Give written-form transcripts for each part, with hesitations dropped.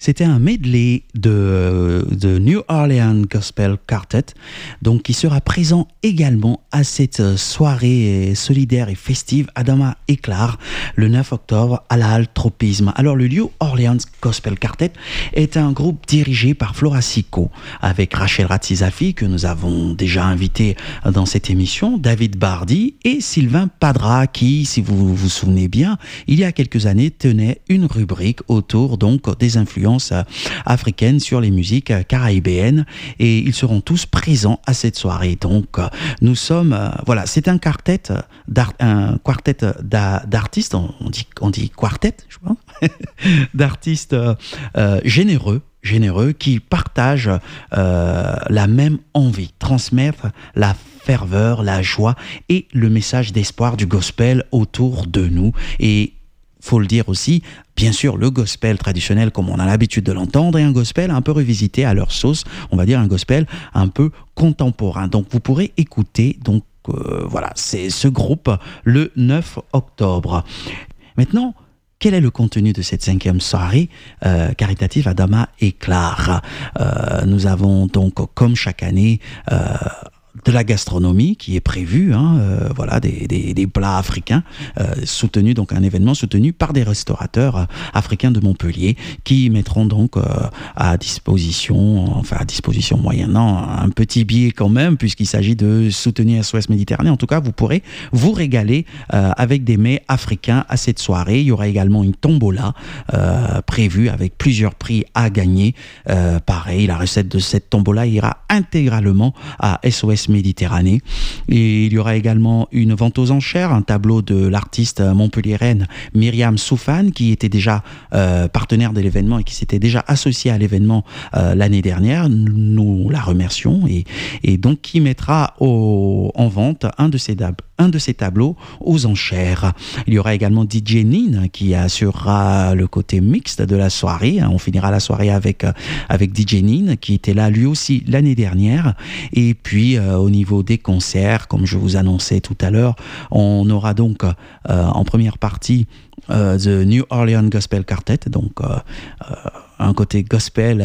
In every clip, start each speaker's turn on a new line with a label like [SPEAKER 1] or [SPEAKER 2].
[SPEAKER 1] C'était un medley de New Orleans Gospel Quartet, donc qui sera présent également à cette soirée solidaire et festive Adama Éclar le 9 octobre à la Halle Tropisme. Alors le New Orleans Gospel Quartet est un groupe dirigé par Flora Sicko avec Rachel Ratzizafi que nous avons déjà invité dans cette émission, David Bardi et Sylvain Padra qui, si vous vous souvenez bien, il y a quelques années tenait une rubrique autour donc des influences africaines sur les musiques caribéennes et ils seront tous présents à cette soirée. Donc nous sommes, voilà, c'est un quartet d'artistes, on dit quartet, je crois, d'artistes généreux qui partagent la même envie, transmettre la ferveur, la joie et le message d'espoir du gospel autour de nous. Et faut le dire aussi, bien sûr, le gospel traditionnel comme on a l'habitude de l'entendre et un gospel un peu revisité à leur sauce, on va dire un gospel un peu contemporain. Donc vous pourrez écouter, donc voilà, c'est ce groupe le 9 octobre. Maintenant, quel est le contenu de cette 5e soirée caritative Adama Éclar? Nous avons donc, comme chaque année, de la gastronomie qui est prévue, voilà, des plats africains soutenus, donc un événement soutenu par des restaurateurs africains de Montpellier qui mettront donc à disposition moyennant un petit billet quand même, puisqu'il s'agit de soutenir SOS Méditerranée. En tout cas, vous pourrez vous régaler avec des mets africains à cette soirée. Il y aura également une tombola prévue avec plusieurs prix à gagner. Pareil, la recette de cette tombola ira intégralement à SOS Méditerranée. Et il y aura également une vente aux enchères, un tableau de l'artiste montpelliéraine Myriam Soufane qui était déjà partenaire de l'événement et qui s'était déjà associée à l'événement l'année dernière. Nous la remercions et donc qui mettra en vente un de ces tableaux aux enchères. Il y aura également DJ Nin qui assurera le côté mixte de la soirée. On finira la soirée avec DJ Nin qui était là lui aussi l'année dernière. Et puis au niveau des concerts, comme je vous annonçais tout à l'heure, on aura donc en première partie The New Orleans Gospel Quartet, donc un côté gospel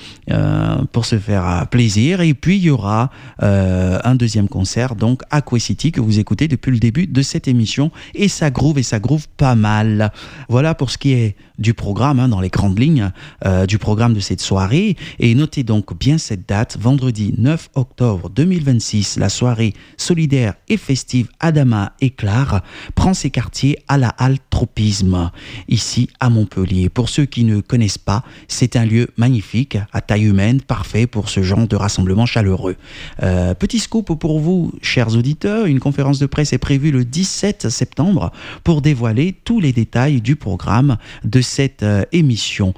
[SPEAKER 1] pour se faire plaisir. Et puis il y aura un deuxième concert donc à Quay City que vous écoutez depuis le début de cette émission et ça groove pas mal. Voilà pour ce qui est du programme, dans les grandes lignes du programme de cette soirée. Et notez donc bien cette date, vendredi 9 octobre 2026, la soirée solidaire et festive Adama Éclar prend ses quartiers à la Halle Tropisme, ici à Montpellier. Pour ceux qui ne connaissent pas, c'est un lieu magnifique, à taille humaine, parfait pour ce genre de rassemblement chaleureux. Petit scoop pour vous, chers auditeurs, une conférence de presse est prévue le 17 septembre pour dévoiler tous les détails du programme de cette édition.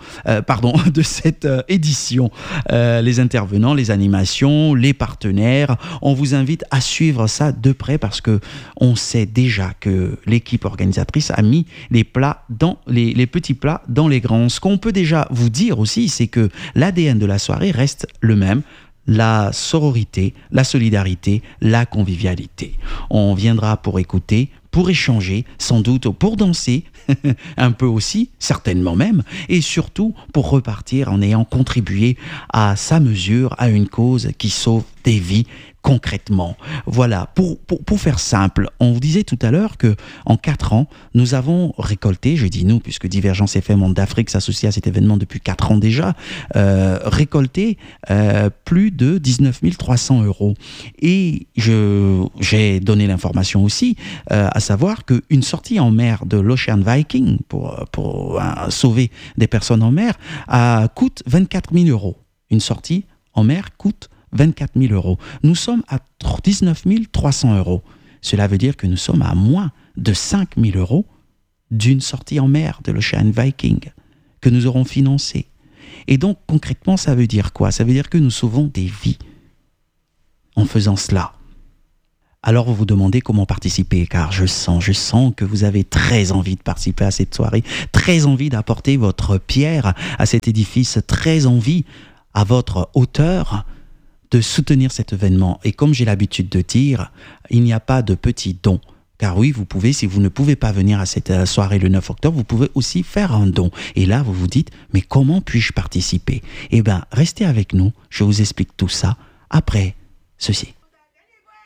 [SPEAKER 1] Les intervenants, les animations, les partenaires, on vous invite à suivre ça de près parce que on sait déjà que l'équipe organisatrice a mis les petits plats dans les grands. Ce qu'on peut déjà vous dire aussi, c'est que l'ADN de la soirée reste le même. La sororité, la solidarité, la convivialité. On viendra pour écouter, pour échanger, sans doute pour danser, un peu aussi, certainement même, et surtout pour repartir en ayant contribué à sa mesure à une cause qui sauve des vies concrètement. Voilà, pour faire simple, on vous disait tout à l'heure que en 4 ans, nous avons récolté, je dis nous, puisque Divergence FM Monde d'Afrique s'associe à cet événement depuis 4 ans déjà, récolté plus de 19 300 €. Et j'ai donné l'information aussi, à savoir qu'une sortie en mer de l'Ocean Viking pour sauver des personnes en mer coûte 24 000 €. Une sortie en mer coûte 24 000 €. Nous sommes à 19 300 €. Cela veut dire que nous sommes à moins de 5 000 € d'une sortie en mer de l'Ocean Viking que nous aurons financée. Et donc, concrètement, ça veut dire quoi? Ça veut dire que nous sauvons des vies en faisant cela. Alors, vous vous demandez comment participer, car je sens que vous avez très envie de participer à cette soirée, très envie d'apporter votre pierre à cet édifice, très envie à votre hauteur de soutenir cet événement. Et comme j'ai l'habitude de dire, il n'y a pas de petits dons, Car oui, vous pouvez, si vous ne pouvez pas venir à cette soirée le 9 octobre, vous pouvez aussi faire un don. Et là, vous vous dites, mais comment puis-je participer? Eh bien, restez avec nous, je vous explique tout ça après ceci.